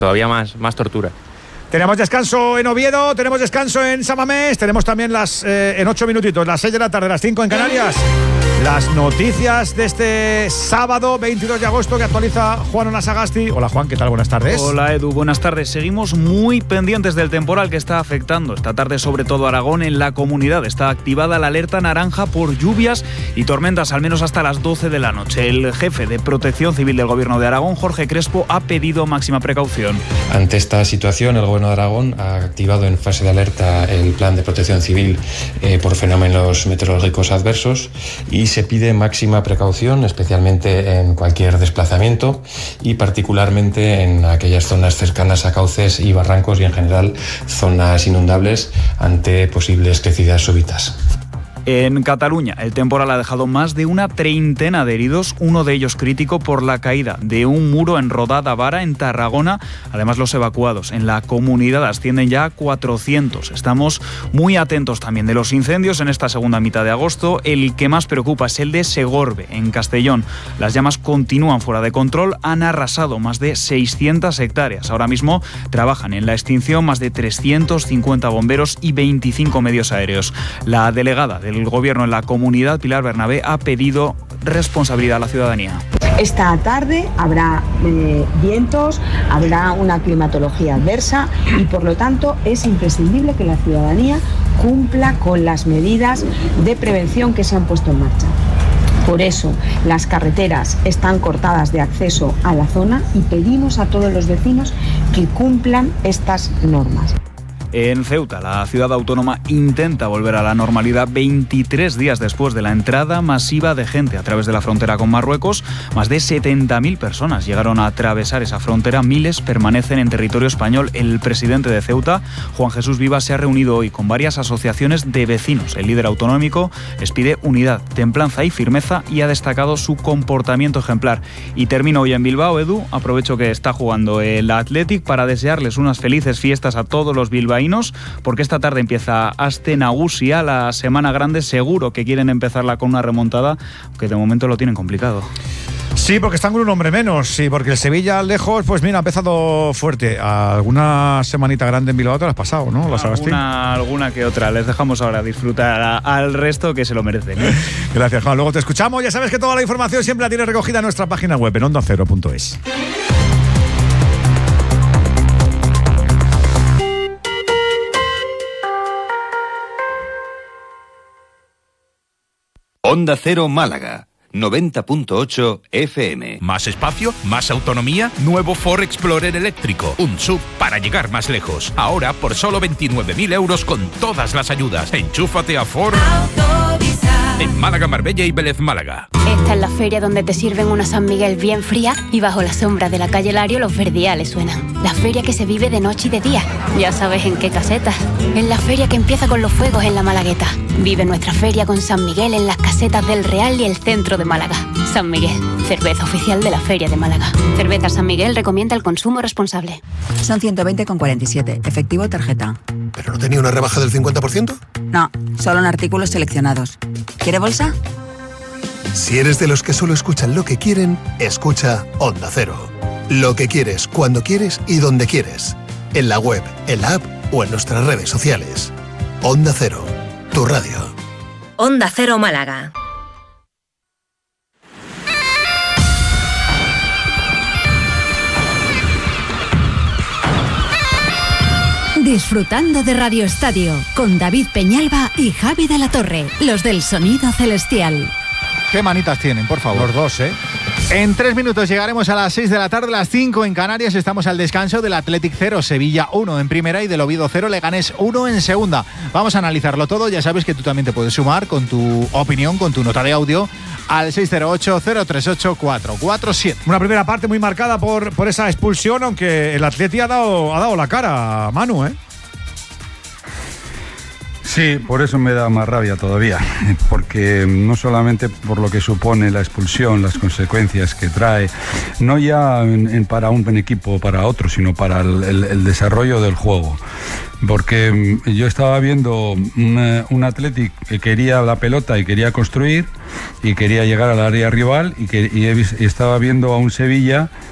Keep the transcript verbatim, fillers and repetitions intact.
todavía más, más tortura. Tenemos descanso en Oviedo, tenemos descanso en San Mamés, tenemos también las eh, en ocho minutitos, las seis de la tarde, las cinco en Canarias. Las noticias de este sábado veintidós de agosto que actualiza Juan Onasagasti. Hola Juan, ¿qué tal? Buenas tardes. Hola Edu, buenas tardes. Seguimos muy pendientes del temporal que está afectando esta tarde sobre todo Aragón. En la comunidad está activada la alerta naranja por lluvias y tormentas al menos hasta las doce de la noche. El jefe de Protección Civil del Gobierno de Aragón, Jorge Crespo, ha pedido máxima precaución. Ante esta situación, el Gobierno de Aragón ha activado en fase de alerta el plan de protección civil eh, por fenómenos meteorológicos adversos y se pide máxima precaución, especialmente en cualquier desplazamiento y particularmente en aquellas zonas cercanas a cauces y barrancos y en general zonas inundables ante posibles crecidas súbitas. En Cataluña, el temporal ha dejado más de una treintena de heridos, uno de ellos crítico por la caída de un muro en Rodada Vara, en Tarragona. Además, los evacuados en la comunidad ascienden ya a cuatrocientos. Estamos muy atentos también de los incendios en esta segunda mitad de agosto. El que más preocupa es el de Segorbe, en Castellón. Las llamas continúan fuera de control, han arrasado más de seiscientas hectáreas. Ahora mismo trabajan en la extinción más de trescientos cincuenta bomberos y veinticinco medios aéreos. La delegada de El Gobierno en la comunidad, Pilar Bernabé, ha pedido responsabilidad a la ciudadanía. Esta tarde habrá eh, vientos, habrá una climatología adversa y por lo tanto es imprescindible que la ciudadanía cumpla con las medidas de prevención que se han puesto en marcha. Por eso las carreteras están cortadas de acceso a la zona y pedimos a todos los vecinos que cumplan estas normas. En Ceuta, la ciudad autónoma intenta volver a la normalidad veintitrés días después de la entrada masiva de gente a través de la frontera con Marruecos. Más de setenta mil personas llegaron a atravesar esa frontera, miles permanecen en territorio español. El presidente de Ceuta, Juan Jesús Vivas, se ha reunido hoy con varias asociaciones de vecinos. El líder autonómico les pide unidad, templanza y firmeza y ha destacado su comportamiento ejemplar. Y termino hoy en Bilbao, Edu, aprovecho que está jugando el Athletic para desearles unas felices fiestas a todos los bilbaínos, porque esta tarde empieza Aste Nagusia, la semana grande. Seguro que quieren empezarla con una remontada, aunque de momento lo tienen complicado. Sí, porque están con un hombre menos, sí, porque el Sevilla lejos, pues mira, ha empezado fuerte. Alguna semanita grande en Bilbao te la has pasado, ¿no? ¿Las alguna, alguna que otra. Les dejamos ahora disfrutar a, al resto que se lo merecen, ¿eh? Gracias, Juan. Luego te escuchamos. Ya sabes que toda la información siempre la tienes recogida en nuestra página web, en onda cero punto es. Onda Cero Málaga, noventa punto ocho F M. Más espacio, más autonomía, nuevo Ford Explorer eléctrico, un S U V para llegar más lejos. Ahora por solo veintinueve mil euros con todas las ayudas. Enchúfate a Ford en Málaga, Marbella y Vélez Málaga. Esta es la feria donde te sirven una San Miguel bien fría y bajo la sombra de la calle Lario los verdiales suenan. La feria que se vive de noche y de día. Ya sabes en qué casetas. En la feria que empieza con los fuegos en la Malagueta. Vive nuestra feria con San Miguel en las casetas del Real y el centro de Málaga. San Miguel, cerveza oficial de la Feria de Málaga. Cerveza San Miguel recomienda el consumo responsable. Son ciento veinte con cuarenta y siete, efectivo tarjeta. ¿Pero no tenía una rebaja del cincuenta por ciento? No, solo en artículos seleccionados. ¿Quiere bolsa? Si eres de los que solo escuchan lo que quieren, escucha Onda Cero. Lo que quieres, cuando quieres y donde quieres. En la web, en la app o en nuestras redes sociales. Onda Cero, tu radio. Onda Cero Málaga. Disfrutando de Radio Estadio con David Peñalba y Javi de la Torre, los del sonido celestial. ¿Qué manitas tienen, por favor? Los dos, ¿eh? En tres minutos llegaremos a las seis de la tarde, las cinco en Canarias. Estamos al descanso del Athletic cero, Sevilla uno en primera y del Oviedo cero, Leganés uno en segunda. Vamos a analizarlo todo. Ya sabes que tú también te puedes sumar con tu opinión, con tu nota de audio al seis cero ocho, cero tres ocho, cuatro cuatro siete. Una primera parte muy marcada por, por esa expulsión, aunque el Athletic ha dado, ha dado la cara, Manu, ¿eh? Sí, por eso me da más rabia todavía, porque no solamente por lo que supone la expulsión, las consecuencias que trae, no ya en, en para un equipo o para otro, sino para el, el, el desarrollo del juego. Porque yo estaba viendo un, un Athletic que quería la pelota y quería construir y quería llegar al área rival y, que, y, he, y estaba viendo a un Sevilla